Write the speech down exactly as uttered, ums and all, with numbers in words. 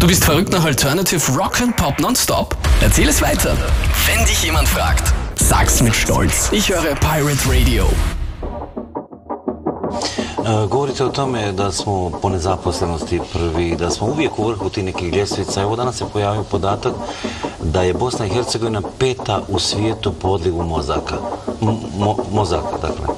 Du bist verrückt nach Alternative Rock and Pop nonstop? Erzähl es weiter. Wenn dich jemand fragt, sag's mit Stolz. Ich höre Pirate Radio. E, govorite o tome da smo po nezaposlenosti prvi, da smo uvijek u vrhu tih nekih ljestvica. Evo danas se pojavio podatak da je Bosna i Hercegovina peta u svijetu po odlivu mozaka. Mo, mozaka, dakle.